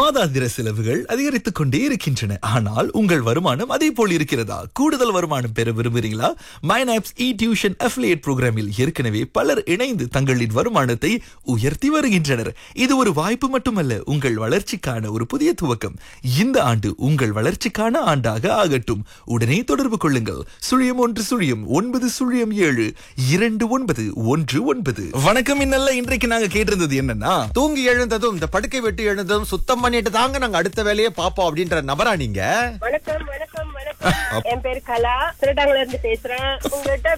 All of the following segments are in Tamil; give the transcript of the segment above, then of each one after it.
மாதாந்திர செலவுகள் அதிகரித்துக் கொண்டே இருக்கின்றன. ஆனால் உங்கள் வருமானம் அதே போல் இருக்கிறதா? கூடுதல் வருமானம் பெற விரும்புகிறீங்களா? மைனாப்ஸ் இ டியூஷன் அஃபிலியேட் புரோகிராமில் ஏற்கனவே பலர் இணைந்து தங்களின் வருமானத்தை உயர்த்தி வருகின்றனர். இது ஒரு வாய்ப்பு மட்டுமல்ல, உங்கள் வளர்ச்சிக்கான ஒரு புதிய துவக்கம். இந்த ஆண்டு உங்கள் வளர்ச்சிக்கான ஆண்டாக ஆகட்டும். உடனே தொடர்பு கொள்ளுங்கள். 0117 வணக்கம். இன்னல்ல இன்றைக்கு நாங்க கேட்டிருந்தது என்னன்னா, தூங்கி எழுந்ததும் இந்த படுக்கை விட்டு எழுந்ததும் சுத்தம் பண்ணிட்டு தாங்க நாங்க அடுத்த வேலையை பாப்போம் அப்படின்ற நபரா நீங்க? வணக்கம் வணக்கம் வணக்கம். என் பேரு கலா, திருடாங்கல இருந்து பேசுறேன். உங்ககிட்ட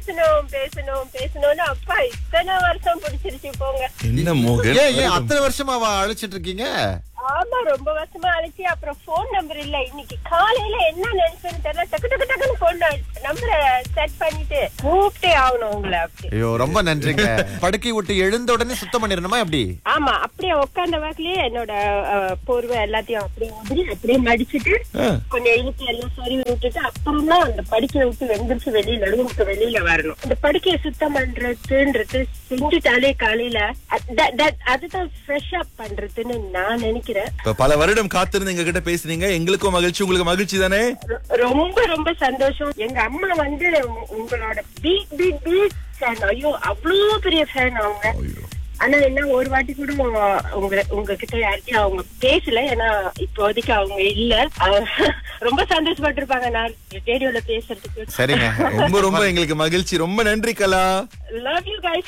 பேசணும்னு அப்பா இத்தனை வருஷம் பிடிச்சிருச்சு போங்க. என்ன மோகன், ஏன் அத்தனை வருஷமா அழைச்சிட்டு இருக்கீங்க? ஆமா, ரொம்ப வருஷமா அழைச்சி அப்புறம் போன் நம்பர் இல்ல. இன்னைக்கு காலையில என்ன நினைச்சேன்னு தெரியல, டக்குன்னு போன் நம்பரை செட் பண்ணிட்டு கூப்பிட்டே ஆகணும் உங்களை. அப்படி ஐயோ, ரொம்ப நன்றிங்க. படுக்கை விட்டு எழுந்த உடனே சுத்தம் பண்ணிடணுமா எப்படி? ஆமா, அப்படியே உட்கார்ந்த வாக்குலயே என்னோட போர்வை எல்லாத்தையும் அப்படியே மடிச்சிட்டு கொஞ்சம் இழுத்து எல்லாம் சொருவி விட்டுட்டு அப்புறம் தான் அந்த படுக்கையை விட்டு வெந்திரிச்சு வெளியில வரணும். இந்த படுக்கையை சுத்தம் பண்றதுன்றது செஞ்சுட்டாலே காலையில அதுதான் ஃப்ரெஷ் அப் பண்றதுன்னு நான் நினைக்கிறேன். பல வருடம் காத்திருந்து எங்க கிட்ட பேசுறீங்க, எங்களுக்கும் மகிழ்ச்சி, உங்களுக்கு மகிழ்ச்சி தானே? ரொம்ப ரொம்ப சந்தோஷம். எங்க அம்மா வந்து உங்களோட பிக் ஃபேன். ஐயோ, அவ்வளவு பெரிய ஃபேன் அவங்க. ஆனா என்ன, ஒரு வாட்டி கூட உங்ககிட்ட யார்கிட்டயும் அவங்க பேசல. ஏன்னா இப்போதைக்கு அவங்க இல்ல. ரொம்ப சந்தோஷப்பட்டிருப்பாங்க நான் ரேடியோல பேசுறதுக்கு. சரிங்க, ரொம்ப ரொம்ப எங்களுக்கு மகிழ்ச்சி. ரொம்ப நன்றி கலா. Love you guys.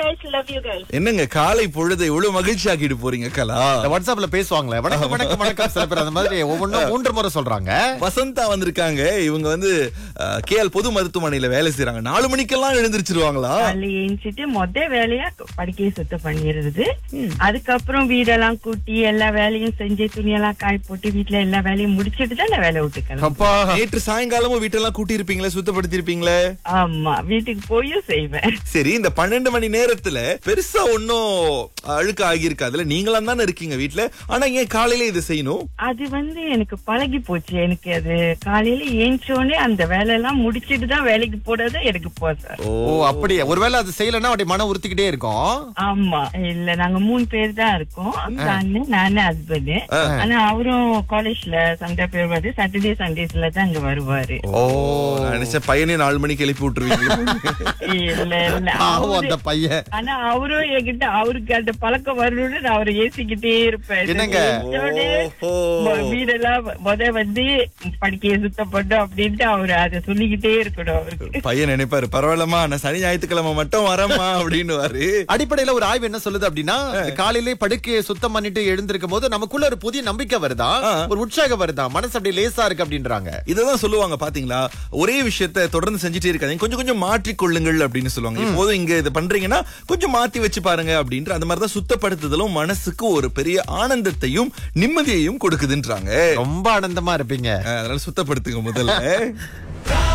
என்னங்க காலை பொழுதை எவ்வளவு மகிழ்ச்சி ஆக்கிட்டு போறீங்க கலா? வாட்ஸ்அப்ல பேசுவாங்களே, வணக்கம் வணக்கம் வணக்கம். சில பேர் அந்த மாதிரி ஒவ்வொன்றும் 3 முறை சொல்றாங்க. வசந்தா வந்திருக்காங்க. இவங்க வந்து கேஎல் பொது மருத்துவமனையில வேலை செய்யறாங்க. 4 மணிக்கெல்லாம் எழுந்திருச்சிருவாங்களா? மொத வேலையா படுக்கையை சுத்தம் பண்ணிடுறது. அதுக்கப்புறம் வீடெல்லாம் கூட்டி எல்லா வேலையும் செஞ்சு துணியெல்லாம் காய போட்டு வீட்டுல எல்லா வேலையும் முடிச்சிட்டு தான் நான் வேலை விட்டுக்கிறேன். அப்பா, நேற்று சாயங்காலமும் வீட்டெல்லாம் கூட்டி இருப்பீங்களே, சுத்தப்படுத்தி இருப்பீங்களே? ஆமா, வீட்டுக்கு போயும் செய்வேன். சரி, இந்த 12 மணி நேரத்துல பெருசா ஒன்னும் அழுக்க ஆகியிருக்காதுல, நீங்களாம் தானே இருக்கீங்க வீட்டுல. ஆனா ஏன் காலையில இது செய்யணும்? அது வந்து எனக்கு பழகி போச்சு. எனக்கு அது காலையில ஏஞ்சோடனே அந்த வேலை எல்லாம் முடிச்சிட்டு தான் வேலைக்கு போறது எனக்கு போதும். ஓ, அப்படியே. ஒருவேளை அது செய்யலன்னா அப்படி மனம் உறுத்திக்கிட்டே இருக்கும். ஆமா, இல்ல நாங்க 3 பேர் தான் இருக்கோம். நானு ஹஸ்பண்ட். ஆனா அவரும் காலேஜ்ல சண்டே போயிருவாரு. சாட்டர்டே சண்டேஸ்ல தான் அங்க வருவாரு. ஓ, நினைச்ச பையனே 4 மணிக்கு எழுப்பி விட்டுருவீங்க. இல்ல அந்த பையன். ஆனா அவரும் என்கிட்ட அவருக்கு அந்த பழக்கம் வரணும்னு நான் அவரை ஏசிக்கிட்டே இருப்பேன். வீடெல்லாம் வந்து படுக்கையை சுத்தம் பண்ணும் அப்படின்ட்டு அவரு அதை சொல்லிக்கிட்டே இருக்கணும். அவருக்கு பையன் நினைப்பாரு, பரவாயில்லமா நான் சனி ஞாயிற்றுக்கிழமை மட்டும் வரமா அப்படின்னு. அடிப்படையில ஒரு ஆய்வு என்ன சொல்லுது அப்படின்னா, காலையிலே படுக்கையை சுத்தம் பண்ணிட்டு எழுந்திருக்கும் போது நமக்குள்ள ஒரு புதிய நம்பிக்கை வருதா, ஒரு உற்சாகம் வருதா, மனசு அப்படியே லேசா இருக்கு அப்படின்றாங்க. இததான் சொல்லுவாங்க பாத்தீங்களா, ஒரே விஷயத்த தொடர்ந்து செஞ்சுட்டே இருக்காதீங்க, கொஞ்சம் கொஞ்சம் மாற்றிக் கொள்ளுங்கள் அப்படின்னு சொல்லுவாங்க. இப்போதும் இங்க இது பண்றீங்கன்னா கொஞ்சம் மாத்தி வச்சு பாருங்க அப்படின்ற. அந்த மாதிரிதான் சுத்தப்படுத்துதலும் மனசுக்கு ஒரு பெரிய ஆனந்தத்தையும் நிம்மதியையும் கொடுக்குதுன்றாங்க. ரொம்ப ஆனந்தமா இருப்பீங்க, அதனால சுத்தப்படுத்துங்க முதல்ல.